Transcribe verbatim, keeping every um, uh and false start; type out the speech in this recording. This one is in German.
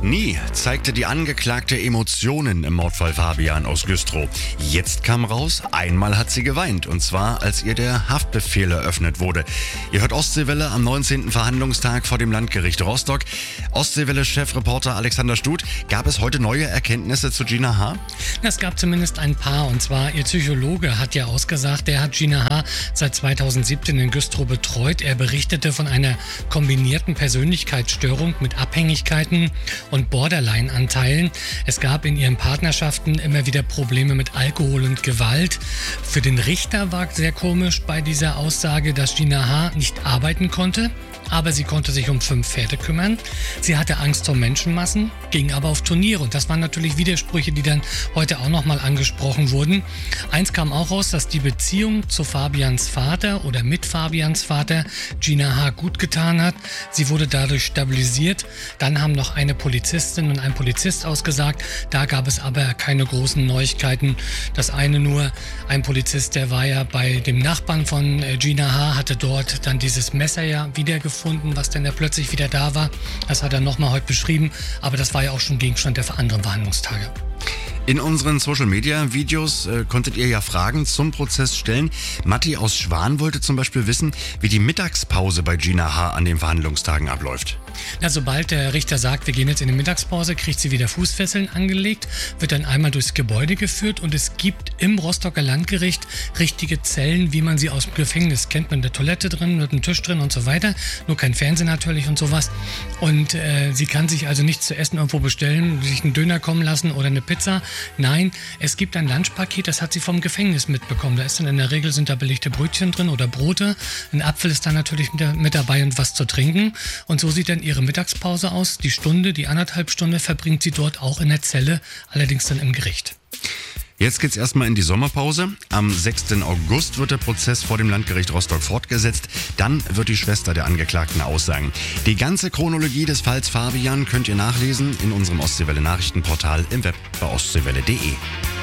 Nie zeigte die Angeklagte Emotionen im Mordfall Fabian aus Güstrow. Jetzt kam raus, einmal hat sie geweint, und zwar als ihr der Haftbefehl eröffnet wurde. Ihr hört Ostseewelle am neunzehnten Verhandlungstag vor dem Landgericht Rostock. Ostseewelle-Chefreporter Alexander Stut, gab es heute neue Erkenntnisse zu Gina H.? Es gab zumindest ein paar, und zwar ihr Psychologe hat ja ausgesagt, der hat Gina H. seit zweitausendsiebzehn in Güstrow betreut. Er berichtete von einer kombinierten Persönlichkeitsstörung mit Abhängigkeiten und Borderline-Anteilen. Es gab in ihren Partnerschaften immer wieder Probleme mit Alkohol und Gewalt. Für den Richter war sehr komisch bei dieser Aussage, dass Gina H. nicht arbeiten konnte, aber sie konnte sich um fünf Pferde kümmern. Sie hatte Angst vor Menschenmassen, ging aber auf Turniere. Und das waren natürlich Widersprüche, die dann heute auch nochmal angesprochen wurden. Eins kam auch raus, dass die Beziehung zu Fabians Vater oder mit Fabians Vater Gina H. gut getan hat. Sie wurde dadurch stabilisiert. Dann haben noch eine Polizistin und ein Polizist ausgesagt. Da gab es aber keine großen Neuigkeiten. Das eine nur, ein Polizist, der war ja bei dem Nachbarn von Gina H., hatte dort dann dieses Messer ja wiedergefunden, was dann ja plötzlich wieder da war. Das hat er nochmal heute beschrieben, aber das war ja auch schon Gegenstand der anderen Verhandlungstage. In unseren Social-Media-Videos äh, konntet ihr ja Fragen zum Prozess stellen. Matti aus Schwan wollte zum Beispiel wissen, wie die Mittagspause bei Gina H. an den Verhandlungstagen abläuft. Na, sobald der Richter sagt, wir gehen jetzt in die Mittagspause, kriegt sie wieder Fußfesseln angelegt, wird dann einmal durchs Gebäude geführt, und es gibt im Rostocker Landgericht richtige Zellen, wie man sie aus dem Gefängnis kennt, mit der Toilette drin, mit einem Tisch drin und so weiter. Nur kein Fernsehen natürlich und sowas. Und äh, sie kann sich also nichts zu essen irgendwo bestellen, sich einen Döner kommen lassen oder eine Pizza. Nein, es gibt ein Lunchpaket, das hat sie vom Gefängnis mitbekommen. Da ist dann in der Regel sind da belegte Brötchen drin oder Brote. Ein Apfel ist dann natürlich mit, mit dabei und was zu trinken. Und so sieht dann ihre Mittagspause aus. Die Stunde, die anderthalb Stunde verbringt sie dort auch in der Zelle, allerdings dann im Gericht. Jetzt geht's erstmal in die Sommerpause. Am sechsten August wird der Prozess vor dem Landgericht Rostock fortgesetzt. Dann wird die Schwester der Angeklagten aussagen. Die ganze Chronologie des Falls Fabian könnt ihr nachlesen in unserem Ostseewelle Nachrichtenportal im Web bei ostseewelle punkt de.